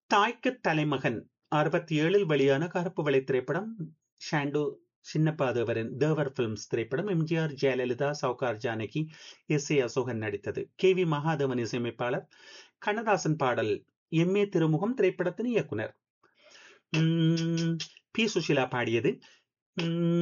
தாய்க்கு தலைமகன் 67 வெளியான கருப்பு வெள்ளை திரைப்படம். ஷாண்டோ சின்னப்பாதேவரின் தேவர் பிலிம்ஸ் திரைப்படம். எம்ஜிஆர், ஜெயலலிதா, சவுகார் ஜானகி, எஸ் ஏ அசோகன் நடித்தது. கே வி மகாதேவன் இசையமைப்பாளர். கண்ணதாசன் பாடல். எம் ஏ திருமுகம் திரைப்படத்தின் இயக்குனர். பி சுஷிலா பாடியது.